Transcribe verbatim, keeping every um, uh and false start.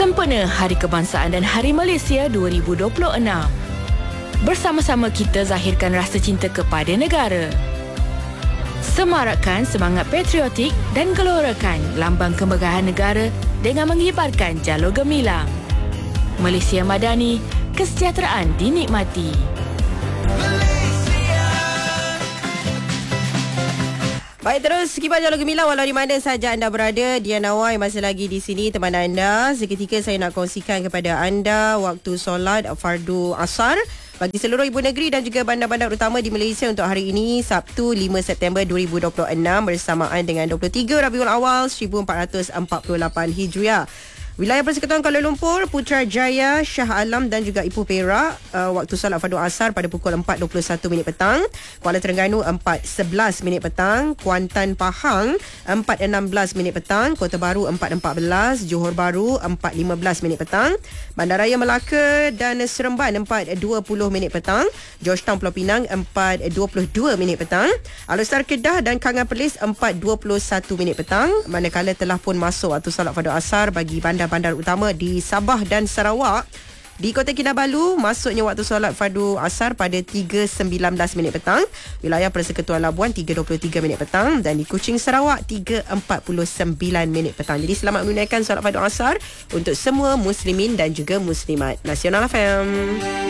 Sempena Hari Kebangsaan dan Hari Malaysia dua ribu dua puluh enam. Bersama-sama kita zahirkan rasa cinta kepada negara. Semarakkan semangat patriotik dan gelorakan lambang kemegahan negara dengan mengibarkan jalur gemilang. Malaysia Madani, kesejahteraan dinikmati. Baik, terus kibar jalur gemilang walau di mana saja anda berada. Diana Wai masih lagi di sini teman anda. Seketika saya nak kongsikan kepada anda waktu solat fardu asar bagi seluruh ibu negeri dan juga bandar-bandar utama di Malaysia untuk hari ini, Sabtu lima September dua ribu dua puluh enam bersamaan dengan dua puluh tiga Rabiul Awal seribu empat ratus empat puluh lapan Hijriah. Wilayah Persekutuan Kuala Lumpur, Putrajaya, Shah Alam dan juga Ipoh Perak uh, waktu solat fardu asar pada pukul empat dua puluh satu minit petang. Kuala Terengganu empat sebelas minit petang. Kuantan Pahang empat enam belas minit petang. Kota Baru empat empat belas. Johor Bahru empat lima belas minit petang. Bandaraya Melaka dan Seremban empat dua puluh minit petang. Georgetown Pulau Pinang empat dua puluh dua minit petang. Alustar Kedah dan Kangan Perlis empat dua puluh satu minit petang. Manakala telah pun masuk waktu solat fardu asar bagi bandar bandar utama di Sabah dan Sarawak. Di Kota Kinabalu, masuknya waktu solat fardu asar pada tiga sembilan belas minit petang. Wilayah Persekutuan Labuan tiga dua puluh tiga minit petang. Dan di Kuching, Sarawak tiga empat puluh sembilan minit petang. Jadi selamat menunaikan solat fardu asar untuk semua muslimin dan juga muslimat. Nasional F M.